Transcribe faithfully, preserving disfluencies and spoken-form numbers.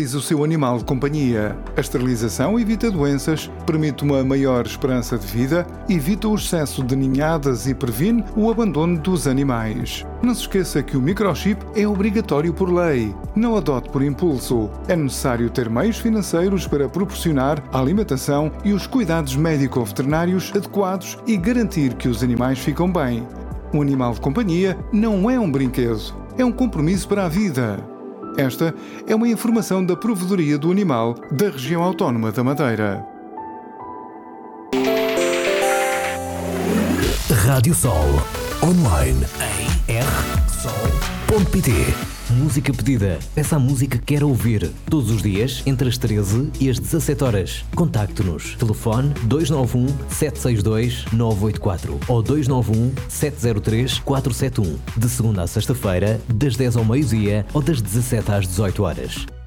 Esterilize o seu animal de companhia. A esterilização evita doenças, permite uma maior esperança de vida, evita o excesso de ninhadas e previne o abandono dos animais. Não se esqueça que o microchip é obrigatório por lei. Não adote por impulso. É necessário ter meios financeiros para proporcionar a alimentação e os cuidados médico-veterinários adequados e garantir que os animais ficam bem. Um animal de companhia não é um brinquedo, é um compromisso para a vida. Esta é uma informação da Provedoria do Animal da Região Autónoma da Madeira. Rádio Sol. Online em r sol ponto p t. Música pedida. Peça a música que quer ouvir. Todos os dias, entre as treze e as dezassete horas. Contacte-nos. Telefone dois nove um, sete seis dois, nove oito quatro ou dois nove um, sete zero três, quatro sete um. De segunda a sexta-feira, das dez ao meio-dia ou das dezassete às dezoito horas.